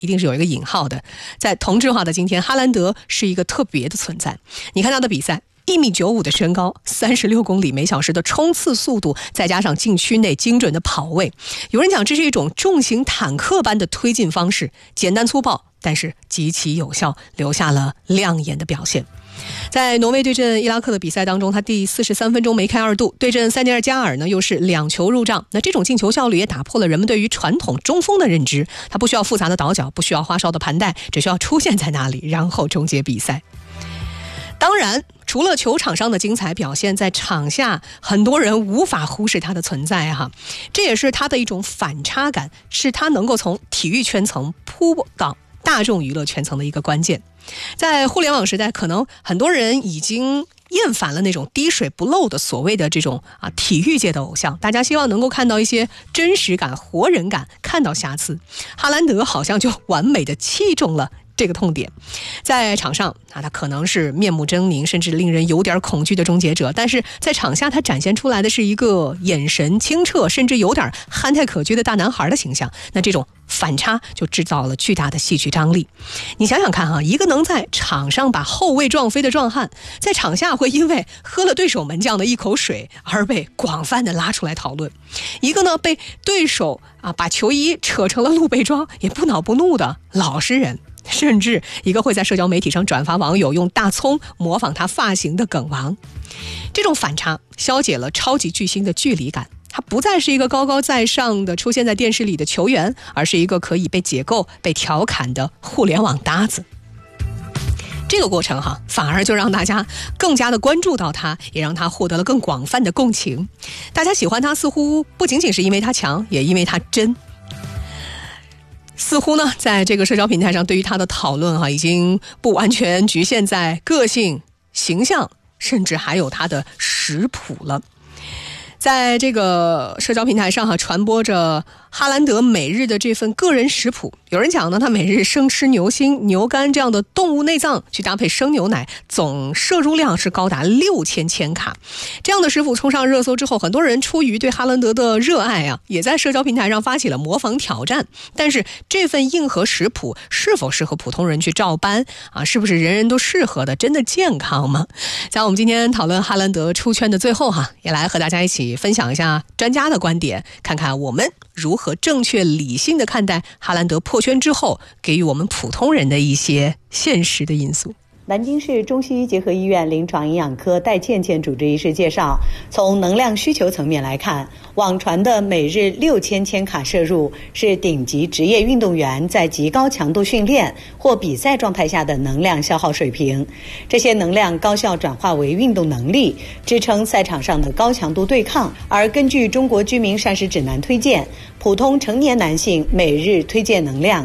一定是有一个引号的。在同质化的今天，哈兰德是一个特别的存在。你看他的比赛，1.95米的身高，36公里每小时的冲刺速度，再加上禁区内精准的跑位，有人讲这是一种重型坦克般的推进方式，简单粗暴，但是极其有效，留下了亮眼的表现。在挪威对阵伊拉克的比赛当中，他第43分钟梅开2度，对阵塞内尔加尔呢又是2球入账。那这种进球效率也打破了人们对于传统中锋的认知，他不需要复杂的倒脚，不需要花哨的盘带，只需要出现在那里，然后终结比赛。当然，除了球场上的精彩表现，在场下很多人无法忽视他的存在哈，这也是他的一种反差感，是他能够从体育圈层扑到大众娱乐圈层的一个关键。在互联网时代，可能很多人已经厌烦了那种滴水不漏的所谓的这种体育界的偶像，大家希望能够看到一些真实感、活人感，看到瑕疵。哈兰德好像就完美的击中了这个痛点。在场上他可能是面目狰狞，甚至令人有点恐惧的终结者，但是在场下他展现出来的是一个眼神清澈，甚至有点憨态可掬的大男孩的形象。那这种反差就制造了巨大的戏剧张力。你想想看一个能在场上把后卫撞飞的壮汉，在场下会因为喝了对手门将的一口水而被广泛的拉出来讨论，一个呢被对手把球衣扯成了露背装也不恼不怒的老实人，甚至一个会在社交媒体上转发网友用大葱模仿他发型的梗王。这种反差消解了超级巨星的距离感，他不再是一个高高在上的出现在电视里的球员，而是一个可以被解构、被调侃的互联网搭子。这个过程反而就让大家更加的关注到他，也让他获得了更广泛的共情。大家喜欢他似乎不仅仅是因为他强，也因为他真。似乎呢，在这个社交平台上对于他的讨论已经不完全局限在个性、形象，甚至还有他的食谱了。在这个社交平台上传播着哈兰德每日的这份个人食谱。有人讲呢，他每日生吃牛心、牛肝这样的动物内脏去搭配生牛奶，总摄入量是高达6000千卡。这样的食谱冲上热搜之后，很多人出于对哈兰德的热爱也在社交平台上发起了模仿挑战。但是这份硬核食谱是否适合普通人去照搬是不是人人都适合的，真的健康吗？在我们今天讨论哈兰德出圈的最后也来和大家一起分享一下专家的观点，看看我们如何正确理性的看待哈兰德破圈之后给予我们普通人的一些现实的因素。 南京市中西医结合医院临床营养科戴倩倩主治医师介绍，从能量需求层面来看，网传的每日6000千卡摄入是顶级职业运动员在极高强度训练或比赛状态下的能量消耗水平。这些能量高效转化为运动能力，支撑赛场上的高强度对抗。而根据中国居民膳食指南推荐，普通成年男性每日推荐能量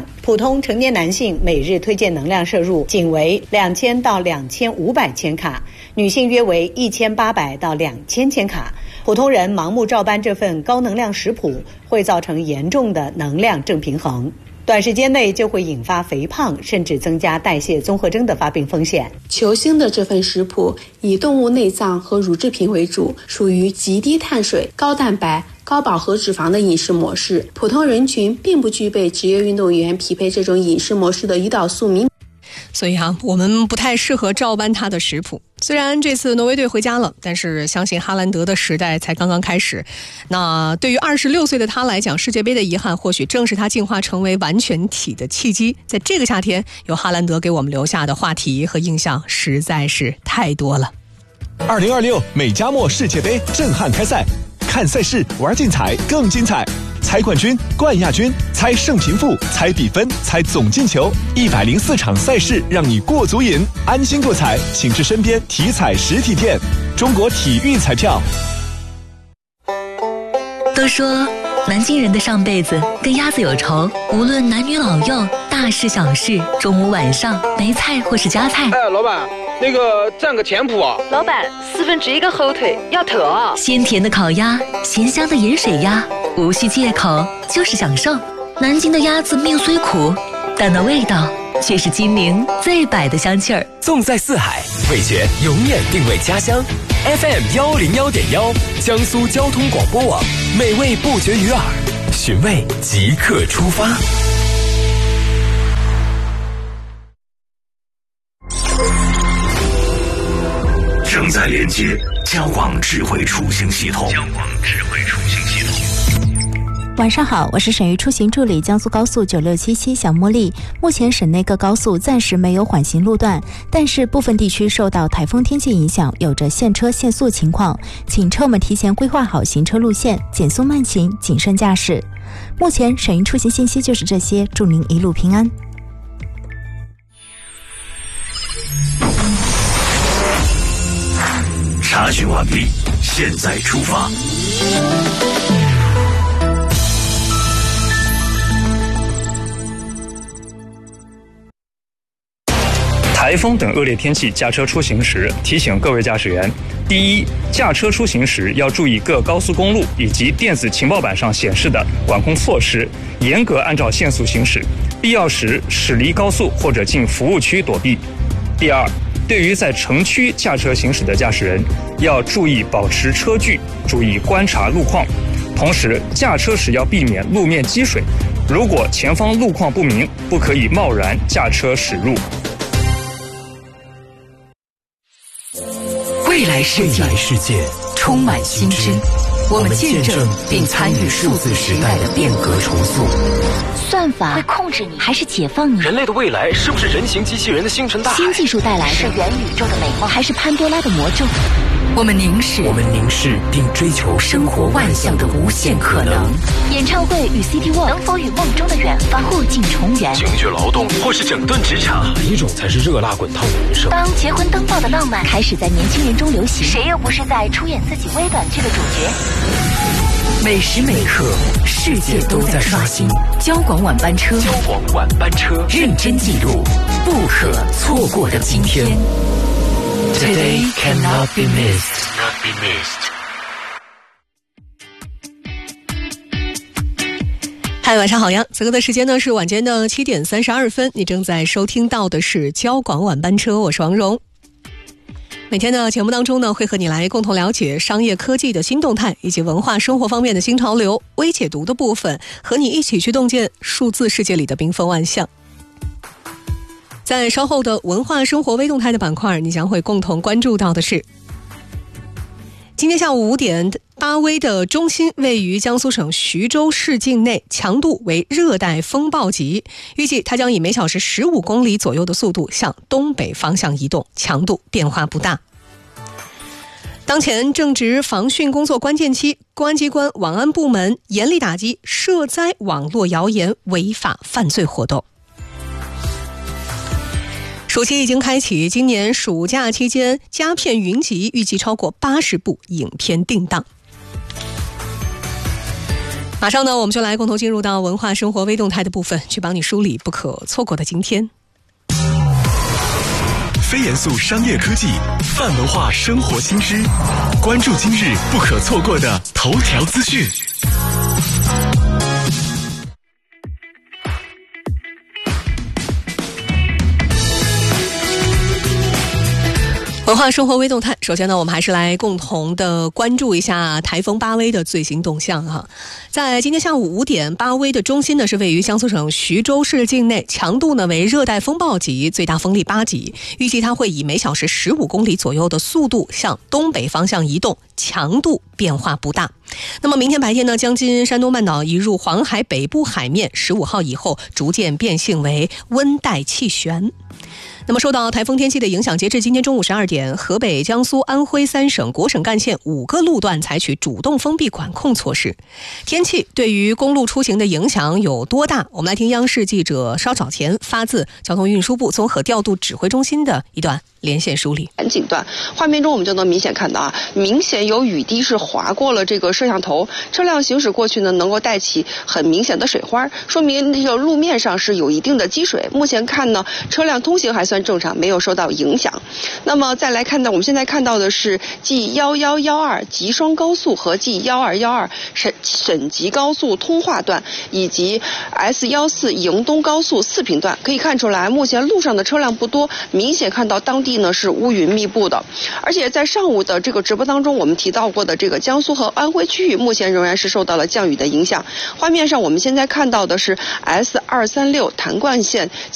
摄入仅为2000到2500千卡，女性约为1800到2000千卡。普通人盲目照搬这份高能量食谱，会造成严重的能量正平衡，短时间内就会引发肥胖，甚至增加代谢综合征的发病风险。 球星的这份食谱以动物内脏和乳制品为主，属于极低碳水、高蛋白、高饱和脂肪的饮食模式。普通人群并不具备职业运动员匹配这种饮食模式的胰岛素敏感， 所以我们不太适合照搬他的食谱。虽然这次挪威队回家了，但是相信哈兰德的时代才刚刚开始。那对于26岁的他来讲，世界杯的遗憾或许正是他进化成为完全体的契机。在这个夏天，由哈兰德给我们留下的话题和印象实在是太多了。 2026美加墨世界杯震撼开赛，看赛事玩竞彩更精彩，猜冠军、冠亚军，猜胜平负，猜比分，猜总进球，104场赛事让你过足瘾。安心购彩，请至身边体彩实体店。中国体育彩票。 都说南京人的上辈子跟鸭子有仇，无论男女老幼，大事小事，中午晚上没菜或是加菜。 老板，那个蘸个甜谱啊。 老板1/4个火腿要特啊。 鲜甜的烤鸭，咸香的盐水鸭，无需借口，就是享受。南京的鸭子命虽苦，但那味道却是金陵最摆的香气儿。 纵在四海，味觉永远定位家乡。FM 101.1，江苏交通广播网，美味不绝于耳，寻味即刻出发。 正在连接交广智慧出行系统。 晚上好，我是省域出行助理江苏高速9677小茉莉。目前省内各高速暂时没有缓行路段，但是部分地区受到台风天气影响，有着限车限速情况，请车们提前规划好行车路线，减速慢行，谨慎驾驶。目前省域出行信息就是这些，祝您一路平安。 查询完毕，现在出发。 台风等恶劣天气驾车出行时，提醒各位驾驶员：第一，驾车出行时要注意各高速公路以及电子情报板上显示的管控措施，严格按照限速行驶，必要时驶离高速或者进服务区躲避。第二，对于在城区驾车行驶的驾驶人，要注意保持车距，注意观察路况，同时驾车时要避免路面积水，如果前方路况不明，不可以贸然驾车驶入。 未来世界充满新知，我们见证并参与数字时代的变革重塑。 算法会控制你还是解放你？ 人类的未来是不是人形机器人的星辰大海？ 新技术带来的是元宇宙的美梦，还是潘多拉的魔咒？ 我们凝视并追求生活万象的无限可能。 演唱会与 City Walk 能否与梦中的远方破镜重圆？ 精绝劳动或是整顿职场，哪一种才是热辣滚烫的人生？ 当结婚登报的浪漫开始在年轻人中流行，谁又不是在出演自己微短剧的主角？ 每时每刻，世界都在刷新。 交广晚班车， 认真记录不可错过的今天。Today cannot be missed. 嗨，晚上好呀！此刻的时间呢是晚间的7点32分，你正在收听到的是交广晚班车，我是王蓉。每天的节目当中呢，会和你来共同了解商业科技的新动态，以及文化生活方面的新潮流。微解读的部分，和你一起去洞见数字世界里的缤纷万象。在稍后的文化生活微动态的板块，你将会共同关注到的是，今天下午5点，巴威的中心位于江苏省徐州市境内，强度为热带风暴级，预计它将以每小时15公里左右的速度向东北方向移动，强度变化不大。当前正值防汛工作关键期，公安机关、网安部门严厉打击涉灾网络谣言违法犯罪活动。暑期已经开启，今年暑假期间佳片云集，预计超过80部影片定档。马上呢，我们就来共同进入到文化生活微动态的部分，去帮你梳理不可错过的今天。 非严肃商业科技，泛文化生活新知，关注今日不可错过的头条资讯。 文化生活微动态，首先呢，我们还是来共同的关注一下台风巴威的最新动向哈。在今天下午5点，巴威的中心呢是位于江苏省徐州市境内，强度呢为热带风暴级，最大风力8级，预计它会以每小时15公里左右的速度向东北方向移动，强度变化不大。那么明天白天呢，将经山东半岛移入黄海北部海面，15号以后逐渐变性为温带气旋。那么受到台风天气的影响，截至今天中午12点，河北、江苏、安徽3省国省干线5个路段采取主动封闭管控措施。天气对于公路出行的影响有多大？我们来听央视记者稍早前发自交通运输部综合调度指挥中心的一段连线梳理。 远景段画面中我们就能明显看到明显有雨滴是划过了这个摄像头，车辆行驶过去呢，能够带起很明显的水花，说明这个路面上是有一定的积水。目前看呢，车辆通行还算正常，没有受到影响。那么再来看呢，我们现在看到的是 G1112 吉双高速和 G1212 省级高速通化段以及 S14 迎东高速四平段。可以看出来，目前路上的车辆不多，明显看到当地呢是乌云密布的。而且在上午的这个直播当中，我们提到过的这个江苏和安徽区域，目前仍然是受到了降雨的影响。画面上我们现在看到的是 S236 谭冠线